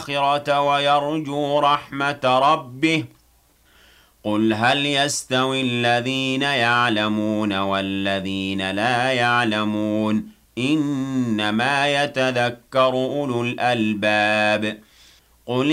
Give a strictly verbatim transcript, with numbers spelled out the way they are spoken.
الْآخِرَةَ وَيَرْجُو رَحْمَةَ رَبِّهِ قُلْ هَلْ يَسْتَوِي الَّذِينَ يَعْلَمُونَ وَالَّذِينَ لَا يَعْلَمُونَ إِنَّمَا يَتَذَكَّرُ أُولُو الْأَلْبَابِ قُلْ